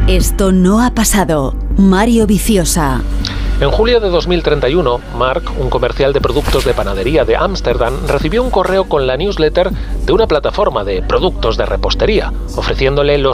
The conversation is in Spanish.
Esto no ha pasado. Mario Viciosa. En julio de 2031, Mark, un comercial de productos de panadería de Ámsterdam, recibió un correo con la newsletter de una plataforma de productos de repostería, ofreciéndole los